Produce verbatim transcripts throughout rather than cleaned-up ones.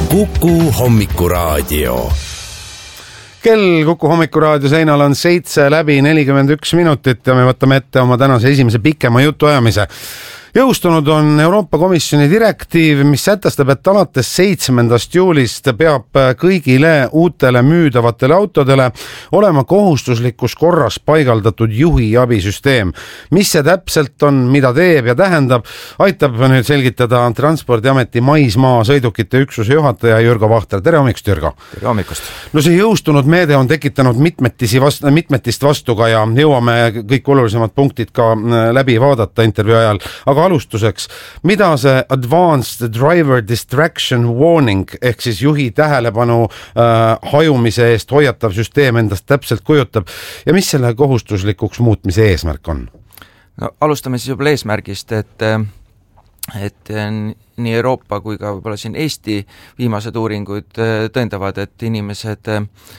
Kuku hommikuraadio. Kell Kuku hommikuraadio seinal on seitse läbi nelikümmend üks minutit ja me võtame ette oma tänase esimese pikema jutuajamise. Jõustunud on Euroopa Komisjoni direktiiv, mis sätestab, et alates seitsmendast juulist peab kõigile uutele müüdavatele autodele olema kohustuslikus korras paigaldatud juhi abisüsteem. Mis see täpselt on, mida teeb ja tähendab, aitab nüüd selgitada Transpordiameti maismaa sõidukite üksuse juhataja Jürgo Vahter. Tere hommikust, Jürgo! Tere hommikust! No see jõustunud meede on tekitanud mitmetisi vast, mitmetist vastuga ja jõuame kõik olulisemad punktid ka läbi vaadata intervjuu ajal. Aga alustuseks, mida see Advanced Driver Distraction Warning ehk siis juhi tähelepanu äh, hajumise eest hoiatav süsteem endast täpselt kujutab ja mis selle kohustuslikuks muutmise eesmärk on? No, alustame siis juba eesmärgist, et, et nii Euroopa kui ka võib-olla siin Eesti viimased uuringud tõendavad, et inimesed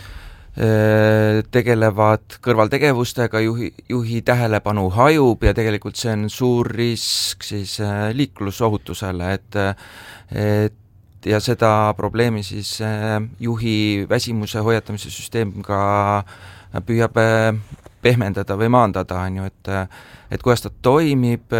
tegelevad kõrvaltegevustega, juhi, juhi tähelepanu hajub ja tegelikult see on suur risk siis liiklusohutusele, et, et ja seda probleemi siis juhi väsimuse hoiatamise süsteem ka püüab pehmendada või maandada, on ju, et, et kuidas ta toimib,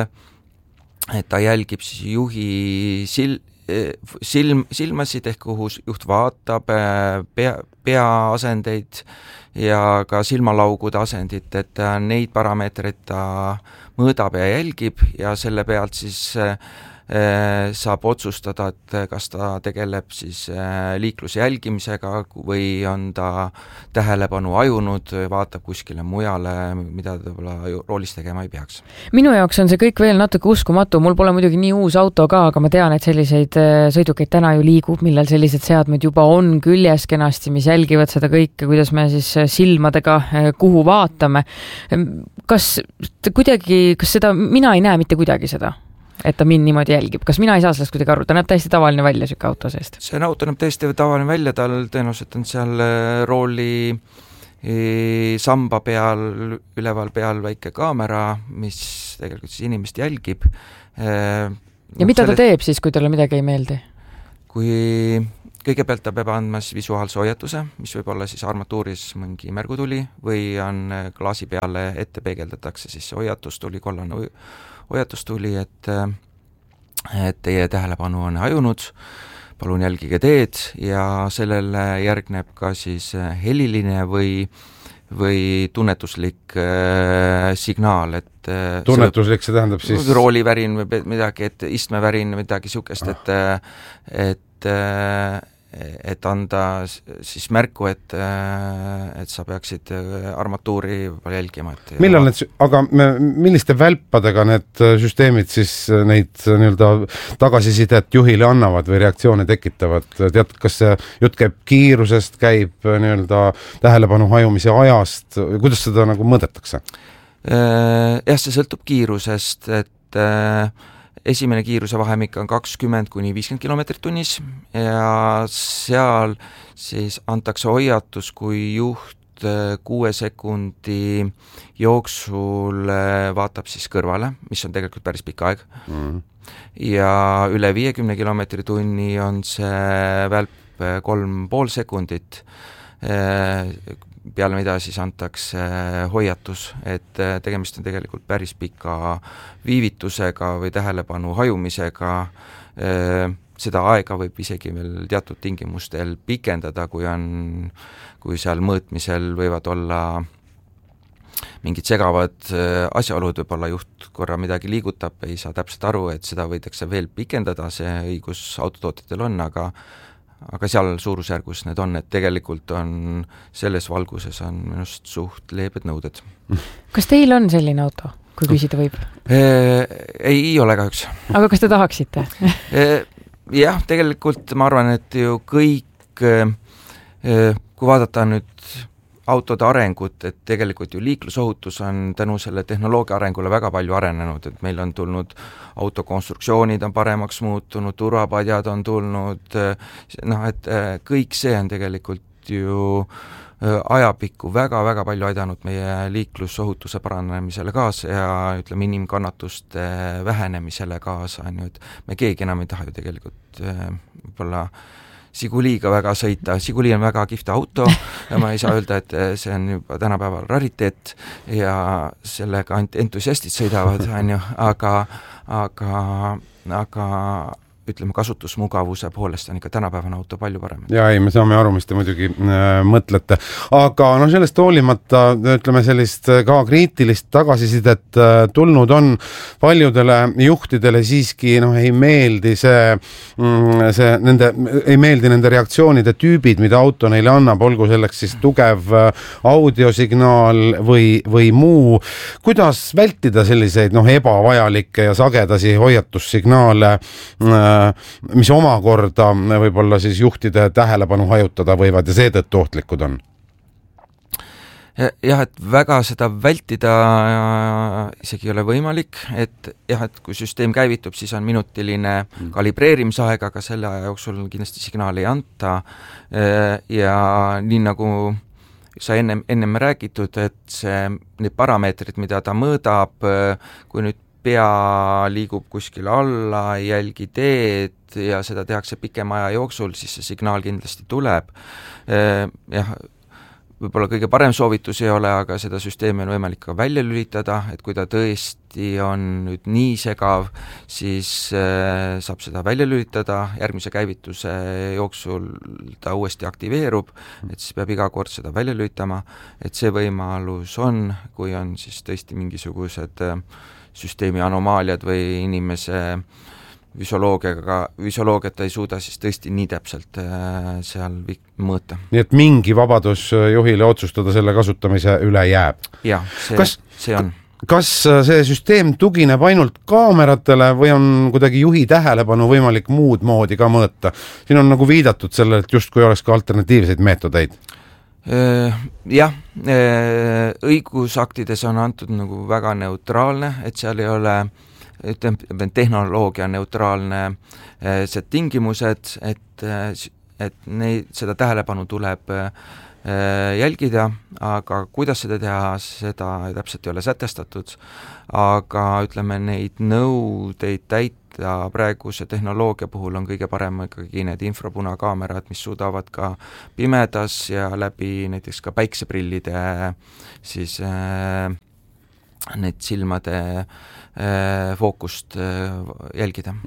et ta jälgib siis juhi sil-, silm, silmasid ehk kuhu juht vaatab, pea, peaasendeid ja ka silmalaugude asendit, et neid parameetreid ta mõõdab ja jälgib ja selle pealt siis saab otsustada, et kas ta tegeleb siis liikluse jälgimisega või on ta tähelepanu ajunud, vaatab kuskile mujale, mida ta võib-olla roolis tegema ei peaks. Minu jaoks on see kõik veel natuke uskumatu, mul pole muidugi nii uus auto ka, aga ma tean, et selliseid sõidukeid täna ju liigub, millel sellised seadmed juba on küljes kenasti, mis jälgivad seda kõike, kuidas me siis silmadega kuhu vaatame. Kas kuidagi, kas seda, mina ei näe mitte kuidagi seda? Et ta mind niimoodi jälgib. Kas mina ei saa sellest kuidagi aru? Ta näeb täiesti tavaline välja süke auto seest. See auto näeb täiesti tavaline välja, tal tõenäoliselt on seal rooli samba peal, üleval peal väike kaamera, mis tegelikult siis inimest jälgib. Ja no, mida ta selle... teeb siis, kui talle midagi ei meeldi? Kui kõigepealt ta peab andma visuaalse hoiatuse, mis võib olla siis armatuuris mingi märgutuli või on klaasi peale ette peegeldatakse siis hoiatustuli, kollane hoiatustuli, et, et teie tähelepanu on hajunud, palun jälgige teed ja sellele järgneb ka siis heliline või, või tunnetuslik äh, signaal, et tunnetuslik see tähendab siis roolivärin või midagi, et istmevärin, midagi sihukest, et, et et anda siis märku, et, et sa peaksid armatuuri jälgima. Et millal need, aga milliste välpadega need süsteemid siis neid nii-öelda tagasisidet juhile annavad või reaktsioone tekitavad? Tead, kas see jutt käib kiirusest, käib nii-öelda tähelepanu hajumise ajast, kuidas seda nagu mõõdetakse? Jah, see sõltub kiirusest, et esimene kiiruse vahemik on kakskümmend kuni viiskümmend kilomeetrit tunnis ja seal siis antakse hoiatus, kui juht kuue sekundi jooksul vaatab siis kõrvale, mis on tegelikult päris pikk aeg. Mm. Ja üle viiekümne kilomeetri tunni on see välp kolm pool sekundit, peale mida siis antakse hoiatus, et tegemist on tegelikult päris pika viivitusega või tähelepanu hajumisega. Seda aega võib isegi veel teatud tingimustel pikendada, kui on, kui seal mõõtmisel võivad olla mingid segavad asjaolud, võib-olla juht korra midagi liigutab, ei saa täpselt aru, et seda võidakse veel pikendada, see õigus autotootjatel on, aga aga seal suurusjärgus need on, et tegelikult on selles valguses on minust suht leebed nõuded. Kas teil on selline auto, kui küsida võib? Ei, ei ole kahjuks. Aga kas te tahaksite? Jah, tegelikult ma arvan, et ju kõik, kui vaadata nüüd autode arengut, et tegelikult ju liiklusohutus on tänu selle tehnoloogia arengule väga palju arenenud, et meil on tulnud autokonstruktsioonid on paremaks muutunud, turvapadjad on tulnud, noh, et kõik see on tegelikult ju ajapikku väga-väga palju aidanud meie liiklusohutuse paranemisele kaasa ja ütleme, inimkannatuste vähenemisele kaasa, on ju, et me keegi enam ei taha ju tegelikult võib-olla Žiguliga väga sõita, Žiguli on väga kihvt auto ja ma ei saa öelda, et see on juba tänapäeval rariteet ja sellega ainult entusiastid sõidavad, on ju, aga aga, aga ütleme, kasutusmugavuse poolest on ikka tänapäevane auto palju parem. Ja ei, me saame aru, mis te muidugi äh, mõtlete. Aga no sellest hoolimata, ütleme sellist ka kriitilist tagasisidet äh, tulnud on paljudele juhtidele siiski noh, ei meeldi see, mm, see nende, ei meeldi nende reaktsioonide tüübid, mida auto neile annab, olgu selleks siis tugev äh, audiosignaal või, või muu. Kuidas vältida selliseid noh, ebavajalikke ja sagedasi hoiatussignaale äh, mis omakorda võib-olla siis juhtide tähelepanu hajutada võivad ja seetõttu ohtlikud on? Jah, et väga seda vältida isegi ei ole võimalik, et jah, et kui süsteem käivitub, siis on minutiline kalibreerimisaeg, aga selle aja jooksul kindlasti signaali ei anta ja nii nagu sa ennem, ennem räägitud, et see, need parameetrid, mida ta mõõdab, kui nüüd pea liigub kuskil alla, ei jälgi teed ja seda tehakse pikema aja jooksul, siis see signaal kindlasti tuleb. Jah, võib-olla kõige parem soovitus ei ole, aga seda süsteemi on võimalik ka välja lülitada, et kui ta tõesti on nüüd nii segav, siis saab seda välja lülitada, järgmise käivituse jooksul ta uuesti aktiveerub, et siis peab iga kord seda välja lülitama, et see võimalus on, kui on siis tõesti mingisugused süsteemi anomaaliad või inimese visuoloogiaga, visuoloogiat ei suuda siis tõesti nii täpselt seal mõõta. Nii et mingi vabadus juhile otsustada selle kasutamise üle jääb? Jah, see, kas, see on. Kas see süsteem tugineb ainult kaameratele või on kuidagi juhi tähelepanu võimalik muud moodi ka mõõta? Siin on nagu viidatud sellele, et just kui oleks ka alternatiivseid meetodeid. Jah, õigusaktides on antud nagu väga neutraalne, et seal ei ole ütleme, tehnoloogia neutraalne see tingimused, et, et neid, seda tähelepanu tuleb jälgida, aga kuidas seda teha, seda täpselt ei ole sätestatud, aga ütleme, neid nõudeid täita praeguse tehnoloogia puhul on kõige parem ikkagi need infrapunakaamerad, mis suudavad ka pimedas ja läbi näiteks ka päikseprillide siis äh, need silmade äh, fookust äh, jälgida.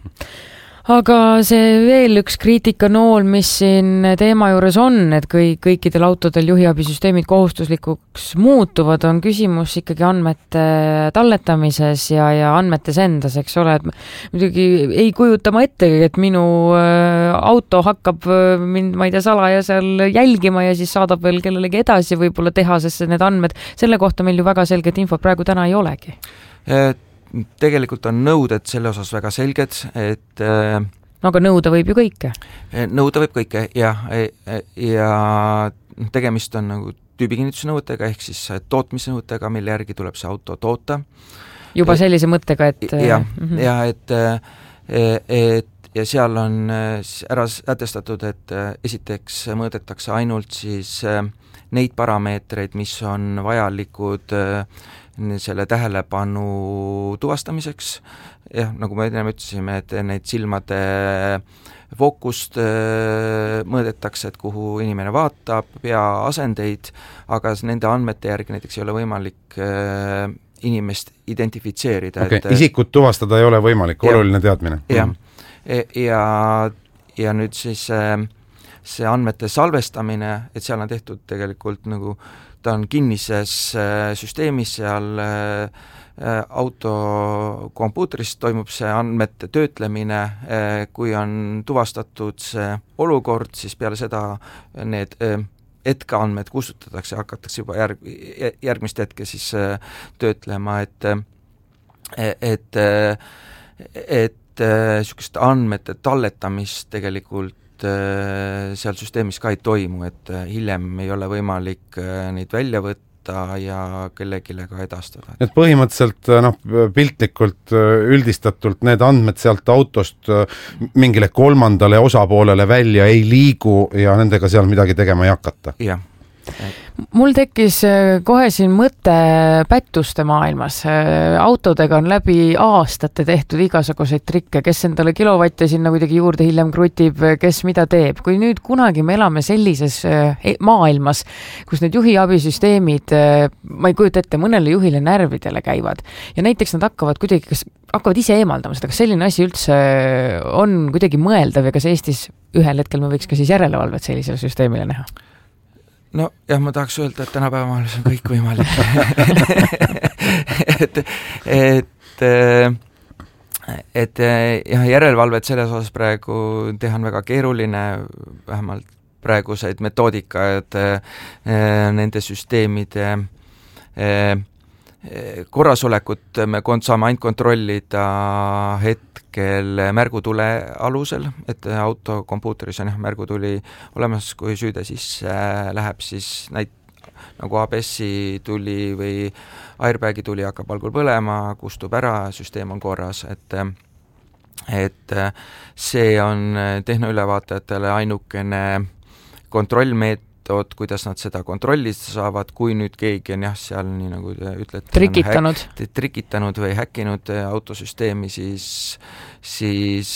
Aga see veel üks kriitikanool, mis siin teema juures on, et kui kõikidel autodel juhiabisüsteemid kohustuslikuks muutuvad, on küsimus ikkagi andmete talletamises ja, ja andmetes endas, eks ole, et muidugi ei kujuta ma ette, et minu auto hakkab mind, ma ei tea, salaja seal jälgima ja siis saadab veel kellelegi edasi võib-olla tehasesse need andmed. Selle kohta meil ju väga selget infot praegu täna ei olegi. Et tegelikult on nõuded selle osas väga selged, et no aga nõuda võib ju kõike. Nõuda võib kõike, jah, ja tegemist on nagu tüübikinnitusnõudega ehk siis tootmisnõudega, mille järgi tuleb see auto toota. Juba sellise mõttega, et jah, mm-hmm. ja et, et ja seal on ära sätestatud, et esiteks mõõdetakse ainult siis neid parameetreid, mis on vajalikud selle tähelepanu tuvastamiseks, jah, nagu me enne ütlesime, et neid silmade fookust mõõdetakse, et kuhu inimene vaatab, pea asendeid, aga nende andmete järgi näiteks ei ole võimalik inimest identifitseerida. Okay, et isikut tuvastada ei ole võimalik, oluline teadmine. Jah, ja, ja nüüd siis see andmete salvestamine, et seal on tehtud tegelikult nagu ta on kinnises süsteemis, seal auto kompuutris toimub see andmete töötlemine, kui on tuvastatud see olukord, siis peale seda need hetkeandmed kustutatakse, hakatakse juba järg, järgmist hetke siis töötlema, et et, et niisugust andmete talletamist tegelikult seal süsteemis ka ei toimu, et hiljem ei ole võimalik neid välja võtta võtta ja kellegile ka edastada. Et põhimõtteliselt noh, piltlikult üldistatult need andmed sealt autost mingile kolmandale osapoolele välja ei liigu ja nendega seal midagi tegema ei hakata. Jah. Mul tekkis kohe siin mõte pättuste maailmas. Autodega on läbi aastate tehtud igasuguseid trikke, kes endale kilovatte sinna kuidagi juurde hiljem krutib, kes mida teeb. Kui nüüd kunagi me elame sellises maailmas, kus need juhiabisüsteemid, ma ei kujuta ette, mõnele juhile närvidele käivad ja näiteks nad hakkavad kuidagi, kas hakkavad ise eemaldama seda, kas selline asi üldse on kuidagi mõeldav ja kas Eestis ühel hetkel me võiks ka siis järelevalvet sellisele süsteemile näha? No jah, ma tahaks öelda, et tänapäeval on kõik võimalik. et, et, et jah, järelevalvet selles osas praegu teha on väga keeruline, vähemalt praeguseid metoodikaid nende süsteemide korrasolekut me saame ainult kontrollida hetkel märgutule alusel, et auto kompuuteris on jah märgutuli olemas, kui süüde sisse läheb, siis näit, nagu A B S-i tuli või airbagi tuli hakkab algul põlema, kustub ära, süsteem on korras, et et see on tehnoülevaatajatele ainukene kontrollmeet, kuidas nad seda kontrollida saavad, kui nüüd keegi on jah, seal nii nagu te ütlete, trikitanud. Häk, trikitanud või häkkinud autosüsteemi, siis, siis,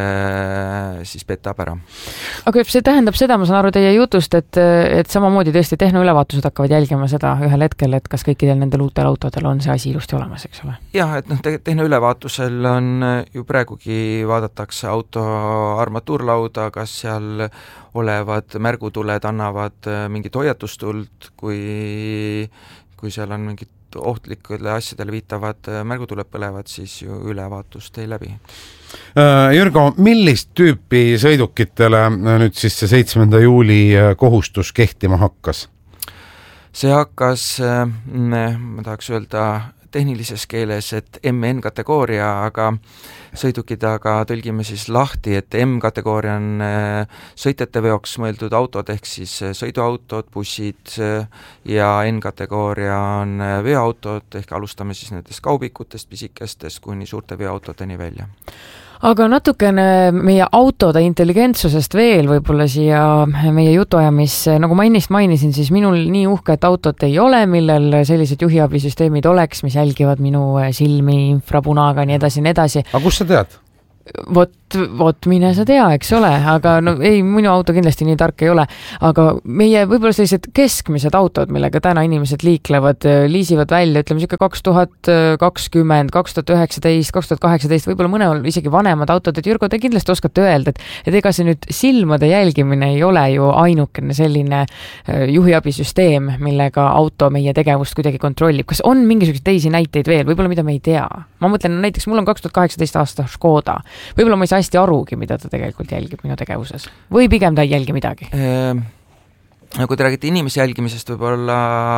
siis petab ära. Aga see tähendab seda, ma saan aru teie jutust, et, et samamoodi tõesti tehnoülevaatused hakkavad jälgima seda ühel hetkel, et kas kõikidel nendel uutel autodel on see asi ilusti olemas, eks ole? Jah, et noh, tehnoülevaatusel on ju praegugi vaadatakse auto armatuurlauda, kas seal olevad märgutuled annavad mingit hoiatustuld, kui, kui seal on mingid ohtlikule asjadele viitavad märgutuled põlevad, siis ju ülevaatust ei läbi. Jürgo, millist tüüpi sõidukitele nüüd siis see seitsmenda juuli kohustus kehtima hakkas? See hakkas, ma tahaks öelda tehnilises keeles, et M N kategooria, aga sõidukid aga tõlgime siis lahti, et M-kategooria on sõitjate veoks mõeldud autod ehk siis sõiduautod, bussid ja N-kategooria on veoautod ehk alustame siis nendest kaubikutest, pisikestest kuni suurte veoautodeni välja. Aga natukene meie autode intelligentsusest veel võib-olla siia meie jutuajamis, nagu ma ennist mainisin, siis minul nii uhket autot ei ole, millel sellised juhiabisüsteemid oleks, mis jälgivad minu silmi infrapunaga, nii edasi, nii edasi. Aga kus sa tead? Vot, vot mine sa tea, eks ole, aga no ei, minu auto kindlasti nii tark ei ole, aga meie võib-olla sellised keskmised autod, millega täna inimesed liiklevad, liisivad välja, ütleme siuke kaks tuhat kakskümmend, kaks tuhat üheksateist, kaks tuhat kaheksateist, võib-olla mõnel isegi vanemad autod, et Jürgo, te kindlasti oskate öelda, et, et ega see nüüd silmade jälgimine ei ole ju ainukene selline juhiabisüsteem, millega auto meie tegevust kuidagi kontrollib. Kas on mingisugused teisi näiteid veel, võib-olla mida me ei tea? Ma mõtlen, näiteks mul on kaks tuhat kaheksateist aasta Škoda. Võib-olla ma ei saa hästi arugi, mida ta tegelikult jälgib minu tegevuses. Või pigem ta ei jälgi midagi? Ehm, kui te räägite inimese jälgimisest, võib-olla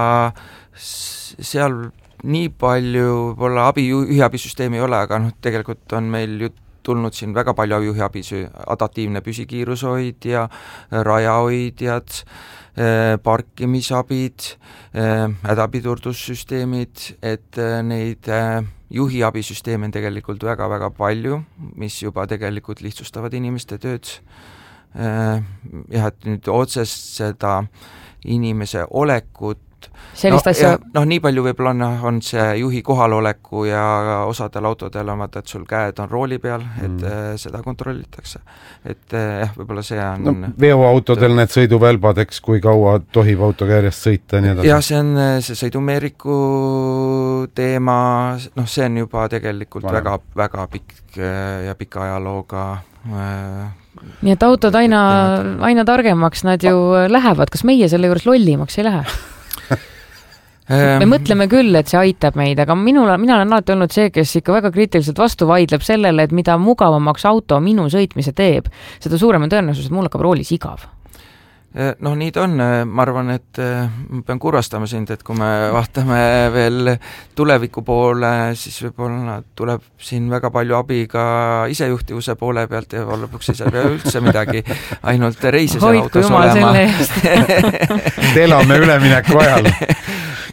seal nii palju võib-olla abi, juhiabisüsteemi ei ole, aga noh, tegelikult on meil ju tulnud siin väga palju juhiabisü, adaptiivne püsikiirushoidja, rajahoidjad, parkimisabid, hädapidurdussüsteemid, et neid juhiabisüsteeme on tegelikult väga-väga palju, mis juba tegelikult lihtsustavad inimeste tööd. Jah, et nüüd otsest seda inimese olekut sellist no, asja... noh, nii palju võib-olla on, on see juhi kohaloleku ja osadel autodel on vaata, et sul käed on rooli peal, et mm. seda kontrollitakse. Et jah, võib-olla see on... No, veoautodel need sõiduvälbad, eks, kui kaua tohib autoga järjest sõita ja nii edasi. Jah, see on see sõidumeeriku teema, noh, see on juba tegelikult Vanem. väga, väga pikk ja pika ajalooga nii et autod aina, aina targemaks nad ju lähevad, kas meie selle juures lollimaks ei lähe? Me mõtleme küll, et see aitab meid, aga minul, mina olen alati olnud see, kes ikka väga kriitiliselt vastu vaidleb sellele, et mida mugavamaks auto minu sõitmise teeb, seda suurem on tõenäosus, et mul hakkab roolis igav. Noh, nii ta on, ma arvan, et ma pean kurvastama sind, et kui me vaatame veel tuleviku poole, siis võib-olla tuleb siin väga palju abi ka isejuhtivuse poole pealt ja lõpuks ei saa üldse midagi, ainult reise seal autos olema. Elame ülemineku ajal.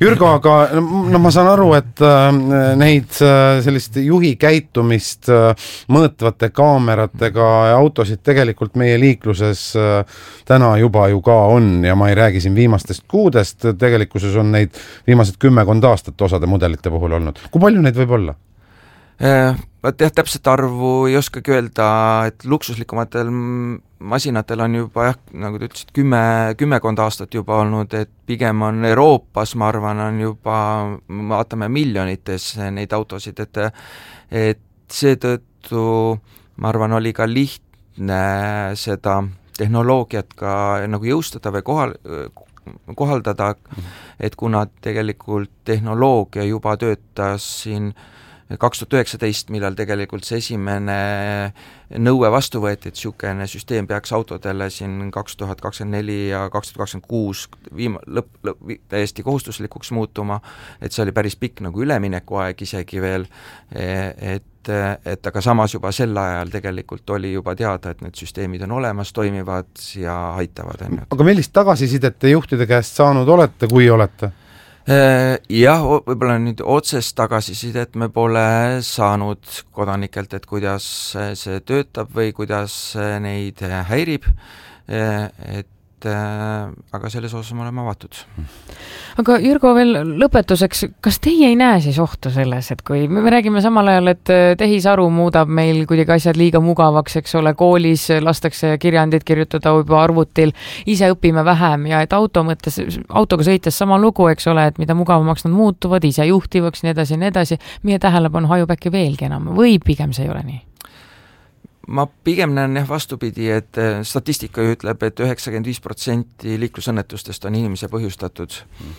Jürgo, aga no ma saan aru, et neid sellist juhi käitumist mõõtvate kaameratega autosid tegelikult meie liikluses täna juba ju ka on ja ma ei räägi siin viimastest kuudest, tegelikkuses on neid viimased kümmekond aastat osade mudelite puhul olnud. Kui palju neid võib olla? Vaat jah, täpselt arvu ei oskagi öelda, et luksuslikumatel masinatel on juba jah, nagu te ütlesid, kümme, kümmekond aastat juba olnud, et pigem on Euroopas, ma arvan, on juba, vaatame miljonites neid autosid, et et seetõttu, ma arvan, oli ka lihtne seda tehnoloogiat ka nagu jõustada või kohal, kohaldada, et kuna tegelikult tehnoloogia juba töötas siin kaks tuhat üheksateist, millal tegelikult see esimene nõue vastu võeti, et niisugune süsteem peaks autodele siin kaks tuhat kakskümmend neli ja kaks tuhat kakskümmend kuus viima, lõpp, lõpp, täiesti kohustuslikuks muutuma, et see oli päris pikk nagu üleminekuaeg isegi veel, et, et aga samas juba sel ajal tegelikult oli juba teada, et need süsteemid on olemas, toimivad ja aitavad enne. Aga millist tagasisidet te juhtide käest saanud olete, kui olete? Jah, võib-olla nüüd otsest tagasisidet me pole saanud kodanikelt, et kuidas see töötab või kuidas neid häirib, et aga selles osas me oleme avatud. Aga Jürgo, veel lõpetuseks, kas teie ei näe siis ohtu selles, et kui me räägime samal ajal, et tehisaru muudab meil kuidagi asjad liiga mugavaks, eks ole, koolis lastakse kirjandid kirjutada juba arvutil, ise õpime vähem ja et auto mõttes, autoga sõites sama lugu, eks ole, et mida mugavamaks nad muutuvad, ise juhtivaks, nii edasi, nii edasi, meie tähelepanu hajub äkki veelgi enam või pigem see ei ole nii? Ma pigem näen jah vastupidi, et statistika ütleb, et üheksakümmend viis protsenti liiklusõnnetustest on inimese põhjustatud,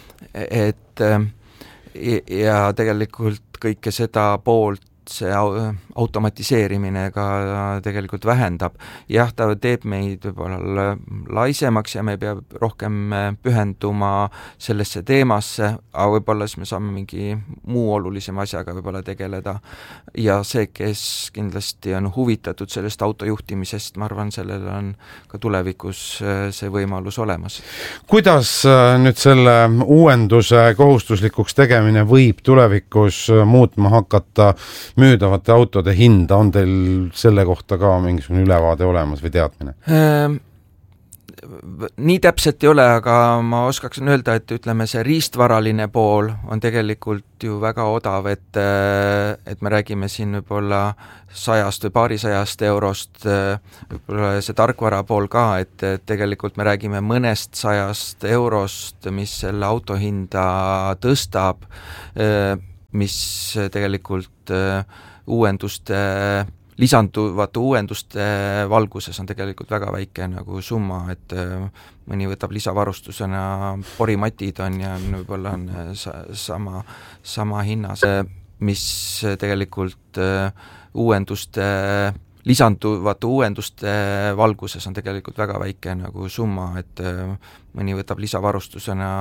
et ja tegelikult kõike seda poolt see automatiseerimine ka tegelikult vähendab. Jah, ta teeb meid võib-olla laisemaks ja me peab rohkem pühenduma sellesse teemasse, aga võib-olla siis me saame mingi muu olulisema asjaga võib-olla tegeleda. Ja see, kes kindlasti on huvitatud sellest autojuhtimisest, ma arvan, sellel on ka tulevikus see võimalus olemas. Kuidas nüüd selle uuenduse kohustuslikuks tegemine võib tulevikus muutma hakata müüdavate autode hinda, on teil selle kohta ka mingisugune ülevaade olemas või teadmine? Nii täpselt ei ole, aga ma oskaksin öelda, et ütleme, see riistvaraline pool on tegelikult ju väga odav, et, et me räägime siin võib-olla sajast või paarisajast eurost, võib-olla see tarkvara pool ka, et tegelikult me räägime mõnest sajast eurost, mis selle auto hinda tõstab, mis tegelikult uuenduste, lisanduvate uuenduste valguses on tegelikult väga väike nagu summa, et mõni võtab lisavarustusena, porimatid on ja võib-olla on sama, sama hinnas, mis tegelikult uuenduste, lisanduvate uuenduste valguses on tegelikult väga väike nagu summa, et mõni võtab lisavarustusena